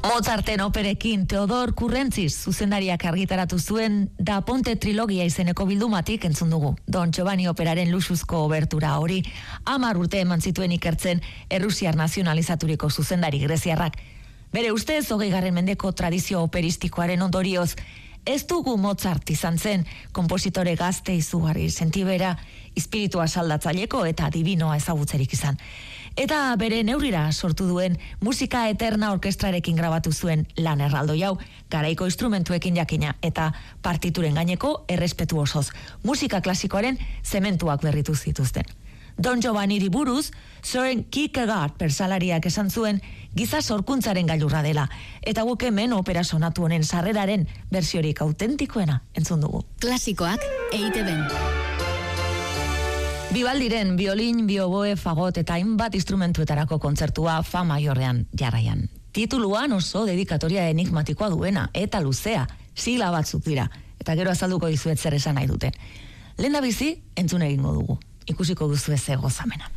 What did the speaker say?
Mozarten operekin Teodor Kurrentziz zuzendariak argitaratu zuen Da Ponte trilogia izeneko bildumatik entzun dugu. Don Giovanni operaren luxuzko obertura hori 10 urte eman zituen ikertzen errusiar nazionalizaturiko zuzendari greziarrak. Bere ustez 20. mendeko tradizio operistikoaren ondorioz, ez dugu Mozart izan zen, konpositore gazte izugarri sentibera, espiritua saldatzaileko eta divinoa ezagutzerik izan. Eta bere neurrira sortu duen musika eterna orkestrarekin grabatu zuen lan erraldoi hau, garaiko instrumentuekin jakina eta partituren gaineko errespetu osoz, musika klasikoaren zementuak berritu zituzten. Don Giovanniri buruz, Søren Kierkegaard pertsalariak esan zuen giza sorkuntzaren gailurra dela, eta guk hemen opera sonatu honen sarreraren bertsiorik autentikoena entzun dugu. Klasikoak EITB-n. Vivaldiren biolin, bioboe, fagot eta hainbat instrumentuetarako kontzertua Fa maiorrean jarraian. Tituluan oso dedikatoria enigmatikoa duena eta luzea, sigla batzuk dira, eta gero azalduko dizuet zer esan nahi duten. Lehendabizi entzun egingo dugu, ikusiko duzu ez gozamena.